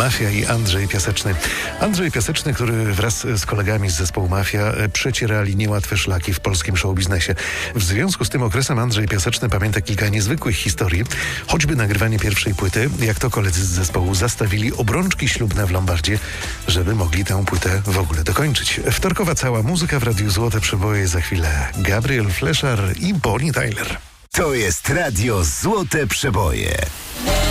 Mafia i Andrzej Piaseczny. Andrzej Piaseczny, który wraz z kolegami z zespołu Mafia przecierali niełatwe szlaki w polskim showbiznesie. W związku z tym okresem Andrzej Piaseczny pamięta kilka niezwykłych historii, choćby nagrywanie pierwszej płyty, jak to koledzy z zespołu zastawili obrączki ślubne w Lombardzie, żeby mogli tę płytę w ogóle dokończyć. Wtorkowa cała muzyka w Radiu Złote Przeboje, za chwilę Gabriel Fleszar i Bonnie Tyler. To jest Radio Złote Przeboje.